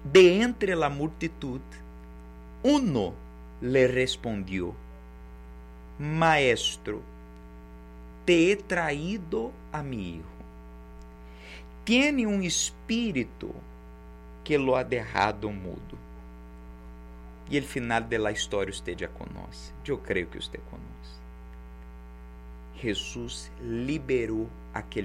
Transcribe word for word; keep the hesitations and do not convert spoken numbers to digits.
De entre la multitud, uno le respondió: Maestro, te he traído a mi hijo. Tiene un espíritu que lo ha dejado mudo. E o final da história você já conhece. Eu creio que você conhece. Jesus liberou aquele